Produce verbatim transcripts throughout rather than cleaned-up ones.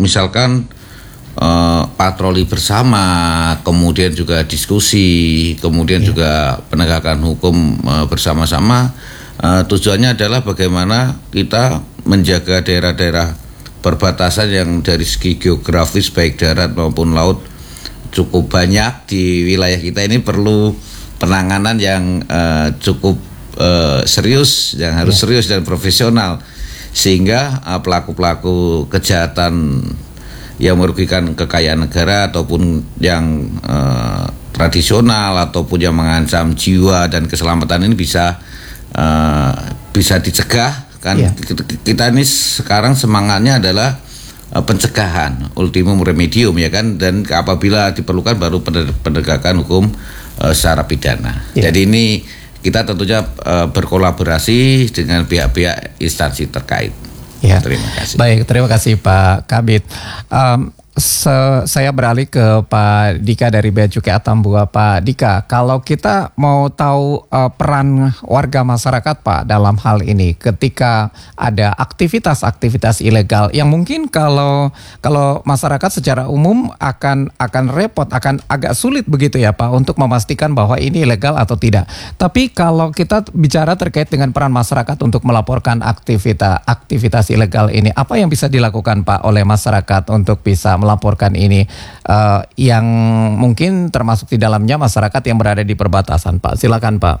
misalkan uh, patroli bersama, kemudian juga diskusi, kemudian yeah. juga penegakan hukum uh, bersama-sama. Uh, tujuannya adalah bagaimana kita menjaga daerah-daerah perbatasan yang dari segi geografis baik darat maupun laut cukup banyak di wilayah kita ini, perlu penanganan yang uh, cukup uh, serius, yang harus yeah. serius dan profesional, sehingga uh, pelaku-pelaku kejahatan yang merugikan kekayaan negara ataupun yang uh, tradisional ataupun yang mengancam jiwa dan keselamatan ini bisa uh, bisa dicegah. Kan yeah. kita ini sekarang semangatnya adalah uh, pencegahan, ultimum remedium, ya kan, dan apabila diperlukan baru penegakan hukum uh, secara pidana. Yeah. Jadi ini kita tentunya uh, berkolaborasi dengan pihak-pihak instansi terkait. Ya. Terima kasih. Baik, terima kasih Pak Kabid. Um, Se- saya beralih ke Pak Dika dari Bea Cukai Atambua. Pak Dika, kalau kita mau tahu uh, peran warga masyarakat Pak dalam hal ini ketika ada aktivitas-aktivitas ilegal yang mungkin kalau kalau masyarakat secara umum akan akan repot, akan agak sulit begitu ya Pak untuk memastikan bahwa ini ilegal atau tidak. Tapi kalau kita bicara terkait dengan peran masyarakat untuk melaporkan aktivitas aktivitas ilegal ini, apa yang bisa dilakukan Pak oleh masyarakat untuk bisa melaporkan ini uh, yang mungkin termasuk di dalamnya masyarakat yang berada di perbatasan, Pak? Silakan, Pak.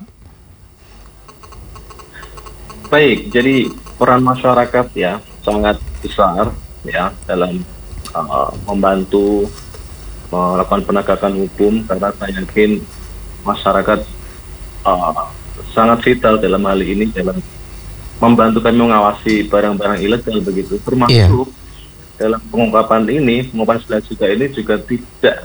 Baik, jadi peran masyarakat ya sangat besar ya dalam uh, membantu melakukan penegakan hukum, karena saya yakin masyarakat uh, sangat vital dalam hal ini dalam membantu kami mengawasi barang-barang ilegal begitu, termasuk yeah. dalam pengungkapan ini, pengungkapan sembilan juta ini juga tidak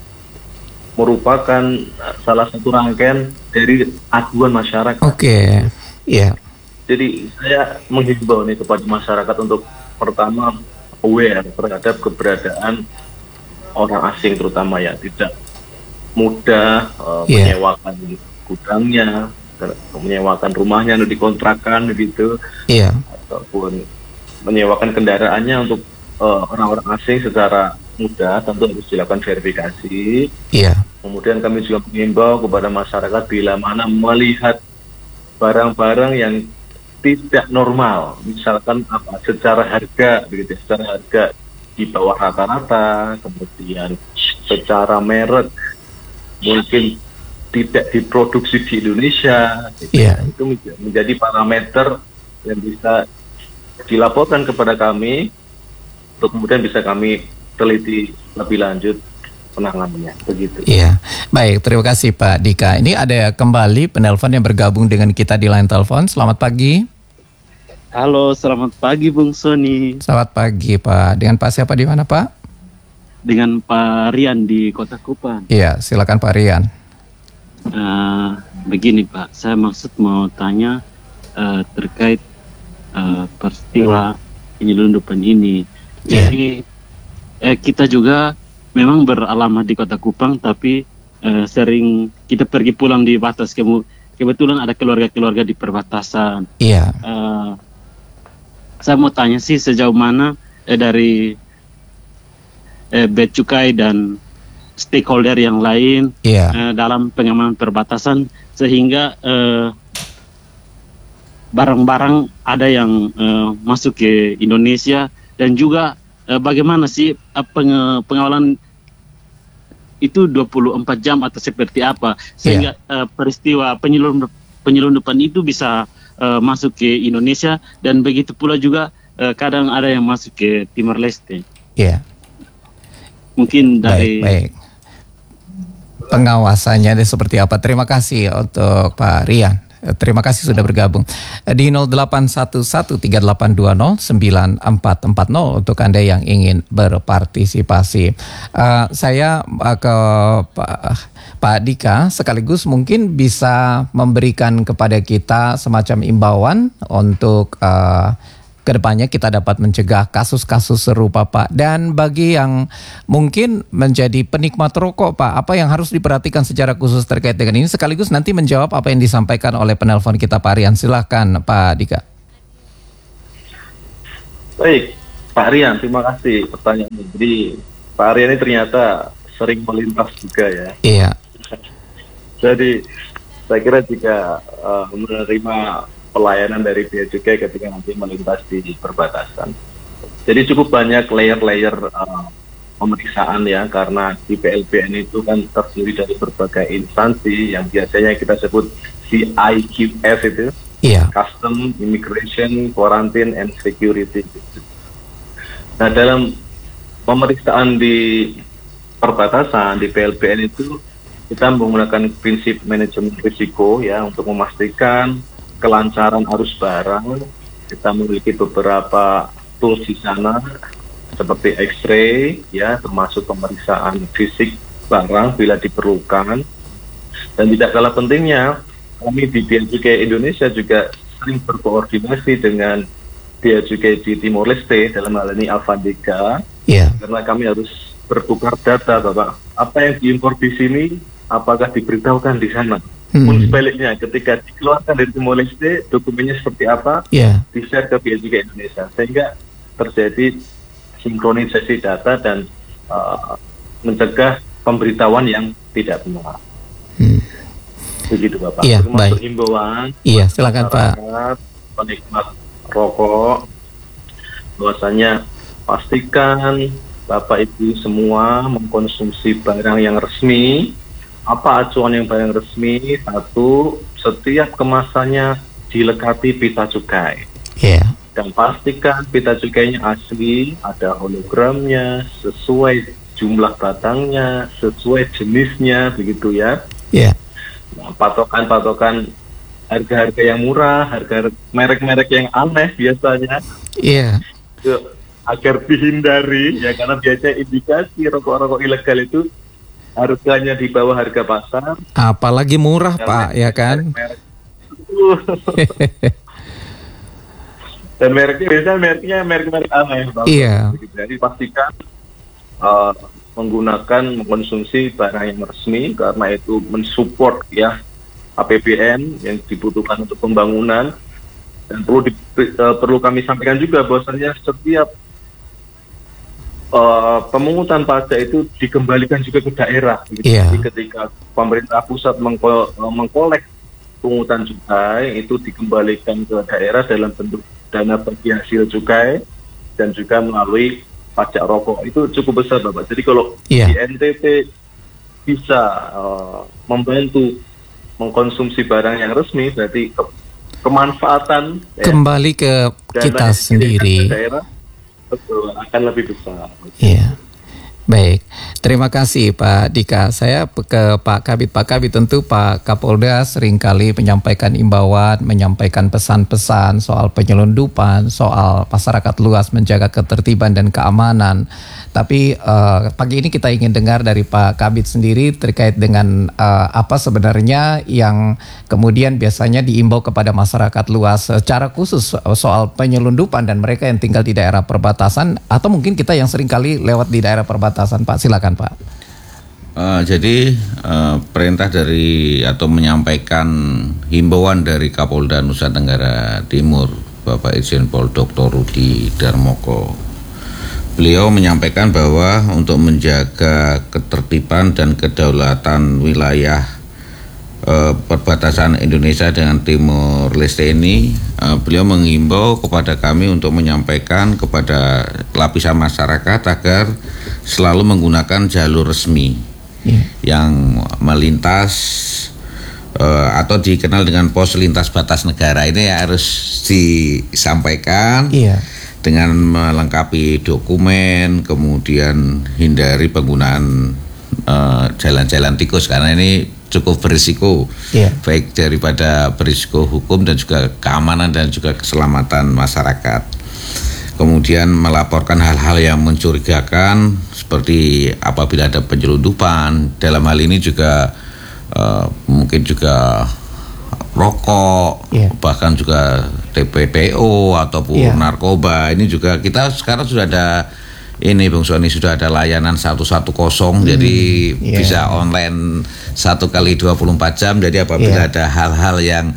merupakan salah satu rangkaian dari aduan masyarakat. Oke, okay. Iya. Yeah. Jadi saya menghimbau nih kepada masyarakat untuk pertama aware terhadap keberadaan orang asing, terutama ya tidak mudah uh, yeah. menyewakan gudangnya, menyewakan rumahnya untuk dikontrakkan begitu, yeah. ataupun menyewakan kendaraannya untuk Uh, orang-orang asing secara mudah. Tentu harus dilakukan verifikasi. Iya. Kemudian kami juga mengimbau kepada masyarakat bila mana melihat barang-barang yang tidak normal, misalkan apa secara harga, begitu, secara harga di bawah rata-rata, kemudian secara merek mungkin tidak diproduksi di Indonesia, gitu. Iya. Itu menjadi parameter yang bisa dilaporkan kepada kami, untuk kemudian bisa kami teliti lebih lanjut penanganannya, begitu. Iya, baik, terima kasih Pak Dika. Ini ada kembali penelpon yang bergabung dengan kita di line telepon. Selamat pagi. Halo, selamat pagi Bung Sony. Selamat pagi Pak. Dengan Pak siapa di mana Pak? Dengan Pak Rian di Kota Kupang. Iya, silakan Pak Rian. Uh, begini Pak, saya maksud mau tanya uh, terkait uh, peristiwa penyelundupan ini. Jadi eh, kita juga memang beralamat di Kota Kupang, tapi eh, sering kita pergi pulang di batas. Kemu- kebetulan ada keluarga-keluarga di perbatasan. Iya. Eh, saya mau tanya sih sejauh mana eh, dari eh, Bea Cukai dan stakeholder yang lain iya. eh, dalam pengamanan perbatasan, sehingga eh, barang-barang ada yang eh, masuk ke Indonesia. Dan juga eh, bagaimana sih eh, peng- pengawalan itu dua puluh empat jam atau seperti apa sehingga yeah. eh, peristiwa penyelundup, penyelundupan itu bisa eh, masuk ke Indonesia, dan begitu pula juga eh, kadang ada yang masuk ke Timor Leste. Iya. Yeah. Mungkin dari baik, baik. Pengawasannya seperti apa? Terima kasih untuk Pak Rian. Terima kasih sudah bergabung di nol delapan satu satu tiga delapan dua nol sembilan empat empat nol untuk Anda yang ingin berpartisipasi. Uh, saya uh, ke Pak, Pak Dika sekaligus mungkin bisa memberikan kepada kita semacam imbauan untuk uh, kedepannya kita dapat mencegah kasus-kasus serupa Pak. Dan bagi yang mungkin menjadi penikmat rokok Pak, apa yang harus diperhatikan secara khusus terkait dengan ini, sekaligus nanti menjawab apa yang disampaikan oleh penelpon kita Pak Rian. Silahkan Pak Dika. Baik, Pak Rian, terima kasih pertanyaannya. Jadi Pak Rian ini ternyata sering melintas juga ya. Iya. Jadi saya kira jika uh, menerima pelayanan dari Bea Cukai ketika nanti melintas di perbatasan. Jadi cukup banyak layer-layer uh, pemeriksaan ya, karena di P L B N itu kan terdiri dari berbagai instansi yang biasanya kita sebut C I Q S itu, Iya. Custom, Immigration, Quarantine, and Security. Nah, dalam pemeriksaan di perbatasan di P L B N itu kita menggunakan prinsip manajemen risiko ya untuk memastikan kelancaran arus barang. Kita memiliki beberapa tools di sana seperti X-ray ya, termasuk pemeriksaan fisik barang bila diperlukan. Dan tidak kalah pentingnya, kami di Bea Cukai Indonesia juga sering berkoordinasi dengan Bea Cukai di Timor Leste, dalam hal ini Alfandega, Iya. karena kami harus bertukar data, Bapak. Apa yang diimpor di sini, apakah diberitahukan di sana? Hmm. Pun sebaliknya, ketika dikeluarkan dari Timor Leste, dokumennya seperti apa, Iya. di-share ke Bea Cukai Indonesia, sehingga terjadi sinkronisasi data dan uh, mencegah pemberitahuan yang tidak benar. Hmm. Begitu Bapak. Iya, Termasuk baik. himbauan Iya, silakan Pak. masyarakat, penikmat rokok, bahwasanya pastikan Bapak Ibu semua mengkonsumsi barang yang resmi. Apa acuan yang barang resmi? Satu, setiap kemasannya dilekati pita cukai. Iya. Dan pastikan pita cukainya asli, ada hologramnya, sesuai jumlah batangnya, sesuai jenisnya, begitu ya. Iya. Nah, patokan-patokan harga-harga yang murah, harga merek-merek yang aneh biasanya, Iya. itu agar dihindari ya, karena biasanya indikasi rokok-rokok ilegal itu harganya di bawah harga pasar. Apalagi murah Pak, ya kan? Merek- Dan mereknya biasanya mereknya merek-merek aneh. Bang. Iya. Jadi pastikan uh, menggunakan mengkonsumsi barang yang resmi, karena itu mensupport ya A P B N yang dibutuhkan untuk pembangunan. Dan perlu di, uh, perlu kami sampaikan juga bahwasanya setiap uh, pemungutan pajak itu dikembalikan juga ke daerah. Gitu. Iya. Jadi ketika pemerintah pusat mengko, uh, mengkolek pungutan cukai, itu dikembalikan ke daerah dalam bentuk dana bagi hasil cukai dan juga melalui pajak rokok. Itu cukup besar Bapak. Jadi kalau Iya. di N T T bisa uh, membantu mengkonsumsi barang yang resmi, berarti ke, kemanfaatan ya, Kembali ke dana kita yang sendiri. ke daerah betul akan lebih besar. Iya. Baik, terima kasih Pak Dika. Saya ke Pak Kabid. Pak Kabid, tentu Pak Kapolda seringkali menyampaikan imbauan, menyampaikan pesan-pesan soal penyelundupan, soal masyarakat luas menjaga ketertiban dan keamanan. Tapi uh, pagi ini kita ingin dengar dari Pak Kabid sendiri terkait dengan uh, apa sebenarnya yang kemudian biasanya diimbau kepada masyarakat luas secara khusus soal penyelundupan dan mereka yang tinggal di daerah perbatasan, atau mungkin kita yang seringkali lewat di daerah perbatasan. Pak, silakan Pak. Uh, jadi uh, perintah dari atau menyampaikan himbauan dari Kapolda Nusa Tenggara Timur, Bapak Irjen Pol Doktor Rudi Darmoko. Beliau menyampaikan bahwa untuk menjaga ketertiban dan kedaulatan wilayah uh, perbatasan Indonesia dengan Timor Leste ini, uh, beliau menghimbau kepada kami untuk menyampaikan kepada lapisan masyarakat agar selalu menggunakan jalur resmi yeah. yang melintas uh, atau dikenal dengan pos lintas batas negara. Ini harus disampaikan yeah. dengan melengkapi dokumen, kemudian hindari penggunaan uh, jalan-jalan tikus karena ini cukup berisiko, yeah. baik daripada berisiko hukum dan juga keamanan dan juga keselamatan masyarakat. Kemudian melaporkan hal-hal yang mencurigakan seperti apabila ada penyelundupan, dalam hal ini juga uh, mungkin juga rokok, yeah. bahkan juga T P P O ataupun yeah. narkoba. Ini juga kita sekarang sudah ada ini Bung Sony, sudah ada layanan seratus sepuluh, hmm, jadi yeah. bisa online satu kali dua puluh empat jam. Jadi apabila yeah. ada hal-hal yang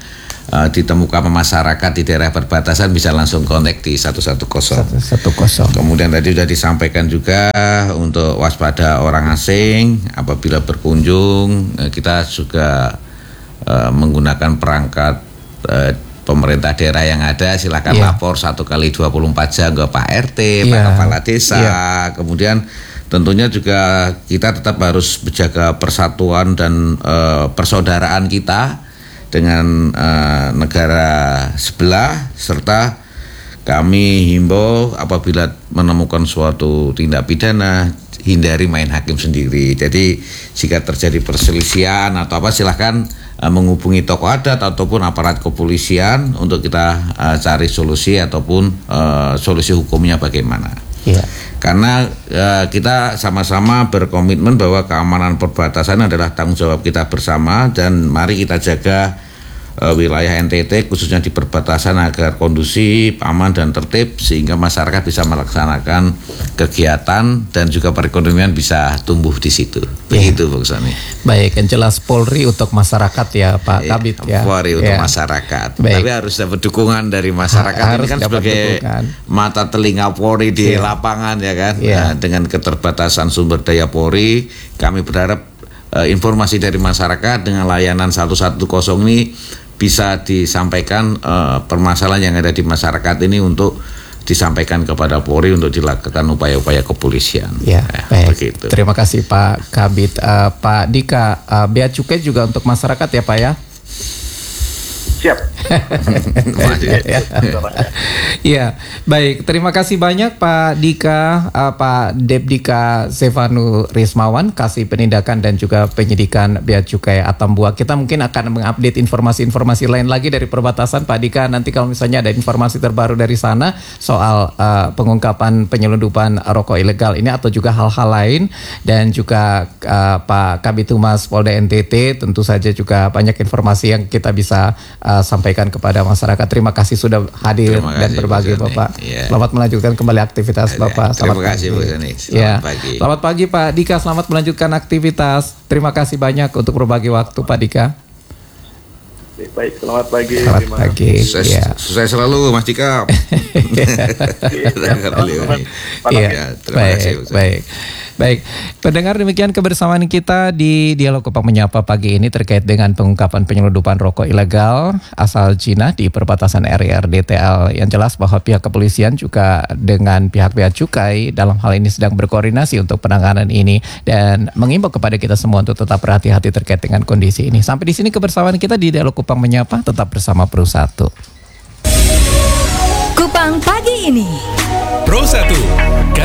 uh, ditemukan masyarakat di daerah perbatasan bisa langsung kontak di satu satu nol. satu nol. Kemudian tadi sudah disampaikan juga untuk waspada orang asing apabila berkunjung, uh, kita juga uh, menggunakan perangkat uh, pemerintah daerah yang ada, silakan yeah. lapor satu kali dua puluh empat jam ke Pak R T, yeah. Pak Kepala Desa. Yeah. Kemudian tentunya juga kita tetap harus menjaga persatuan dan uh, persaudaraan kita dengan uh, negara sebelah, serta kami himbau apabila menemukan suatu tindak pidana, hindari main hakim sendiri. Jadi jika terjadi perselisihan atau apa, silahkan uh, menghubungi tokoh adat ataupun aparat kepolisian untuk kita uh, cari solusi ataupun uh, solusi hukumnya bagaimana. Yeah. Karena uh, kita sama-sama berkomitmen bahwa keamanan perbatasan adalah tanggung jawab kita bersama, dan mari kita jaga uh, wilayah N T T khususnya di perbatasan agar kondusif, aman dan tertib sehingga masyarakat bisa melaksanakan kegiatan dan juga perekonomian bisa tumbuh di situ. Begitu Bung Sani. Baik, yang jelas Polri untuk masyarakat ya Pak Kabid ya. Polri untuk ya. masyarakat. Baik. Tapi harus dapat dukungan dari masyarakat. Ha, ini kan sebagai dukungan. mata telinga Polri di ya. lapangan ya kan. Ya. Nah, dengan keterbatasan sumber daya Polri, kami berharap uh, informasi dari masyarakat dengan layanan satu satu nol ini bisa disampaikan uh, permasalahan yang ada di masyarakat ini untuk disampaikan kepada Polri untuk dilakukan upaya-upaya kepolisian. Ya, ya baik. Begitu. Terima kasih Pak Kabid. Uh, Pak Dika, uh, bea cukai juga untuk masyarakat ya Pak ya? Siap. Ya, baik. Terima kasih banyak Pak Dika, uh, Pak Debdika Zevanu Rismawan, Kasih Penindakan dan juga Penyidikan Bea Cukai Atambua. Kita mungkin akan mengupdate informasi-informasi lain lagi dari perbatasan Pak Dika. Nanti kalau misalnya ada informasi terbaru dari sana soal uh, pengungkapan penyelundupan rokok ilegal ini atau juga hal-hal lain, dan juga uh, Pak Kabid Humas Polda N T T, tentu saja juga banyak informasi yang kita bisa uh, sampaikan kepada masyarakat. Terima kasih sudah hadir Terima dan kasih, berbagi Bu Sani. Bapak. Ya. Selamat melanjutkan kembali aktivitas Ya, Bapak. terima Selamat kasih, pagi. Bu Sani. Selamat Ya. pagi. Selamat pagi Pak Dika, selamat melanjutkan aktivitas. Terima kasih banyak untuk berbagi waktu Pak Dika. Baik, selamat pagi. Selamat Terima pagi. Sukses, Ya. sukses selalu Mas Dika. Iya, Ya, terima baik, kasih, Bu Sani. baik. Baik, pendengar, demikian kebersamaan kita di Dialog Kupang Menyapa pagi ini terkait dengan pengungkapan penyelundupan rokok ilegal asal Cina di perbatasan R I R D T L. Yang jelas bahwa pihak kepolisian juga dengan pihak bea cukai dalam hal ini sedang berkoordinasi untuk penanganan ini dan mengimbau kepada kita semua untuk tetap berhati-hati terkait dengan kondisi ini. Sampai di sini kebersamaan kita di Dialog Kupang Menyapa, tetap bersama Pro satu. Kupang pagi ini. Pro satu.